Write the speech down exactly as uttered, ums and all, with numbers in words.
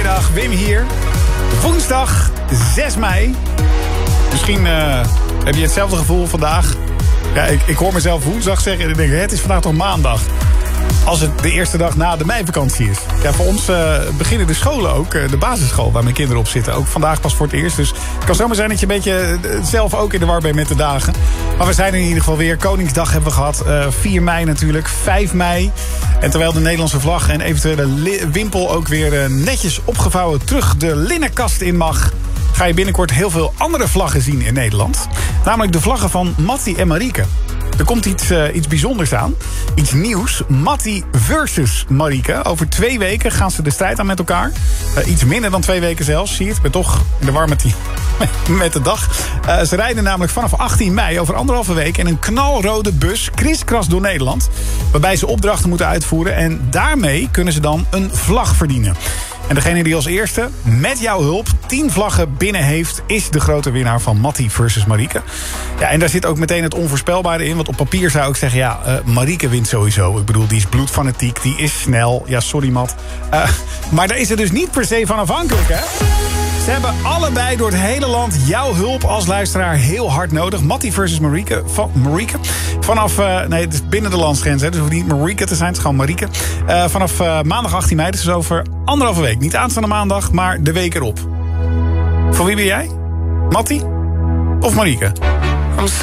Goedemiddag, Wim hier. Woensdag zes mei. Misschien uh, heb je hetzelfde gevoel vandaag. Ja, ik, ik hoor mezelf woensdag zeggen en ik denk, het is vandaag toch maandag. Als het de eerste dag na de meivakantie is. Ja, voor ons uh, beginnen de scholen ook. Uh, de basisschool waar mijn kinderen op zitten. Ook vandaag pas voor het eerst. Dus het kan zomaar zijn dat je een beetje uh, zelf ook in de war bent met de dagen. Maar we zijn er in ieder geval weer. Koningsdag hebben we gehad. Uh, vier mei natuurlijk. vijf mei. En terwijl de Nederlandse vlag en eventuele li- wimpel ook weer uh, netjes opgevouwen terug de linnenkast in mag, ga je binnenkort heel veel andere vlaggen zien in Nederland. Namelijk de vlaggen van Mattie en Marieke. Er komt iets, uh, iets bijzonders aan. Iets nieuws. Mattie versus Marieke. Over twee weken gaan ze de strijd aan met elkaar. Uh, iets minder dan twee weken zelfs. Zie je het? Ik ben toch in de war met, die, met de dag. Uh, ze rijden namelijk vanaf achttien mei over anderhalve week in een knalrode bus kriskras door Nederland. Waarbij ze opdrachten moeten uitvoeren. En daarmee kunnen ze dan een vlag verdienen. En degene die als eerste, met jouw hulp, tien vlaggen binnen heeft, is de grote winnaar van Mattie versus Marieke. Ja, en daar zit ook meteen het onvoorspelbare in. Want op papier zou ik zeggen, ja, uh, Marieke wint sowieso. Ik bedoel, die is bloedfanatiek, die is snel. Ja, sorry, Mat. Uh, maar daar is het dus niet per se van afhankelijk, hè? Ze hebben allebei door het hele land jouw hulp als luisteraar heel hard nodig. Mattie versus Marieke. Van, Marieke. Vanaf, uh, nee, het is binnen de landsgrens, hè, dus het hoeft niet Marieke te zijn, het is gewoon Marieke. Uh, vanaf uh, maandag achttien mei, dus over anderhalve week. Niet aanstaande maandag, maar de week erop. Voor wie ben jij? Mattie of Marieke?